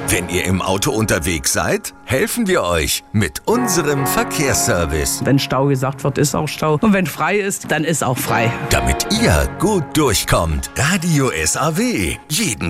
Wenn ihr im Auto unterwegs seid, helfen wir euch mit unserem Verkehrsservice. Wenn Stau gesagt wird, ist auch Stau. Und wenn frei ist, dann ist auch frei. Damit ihr gut durchkommt. Radio SAW. Jeden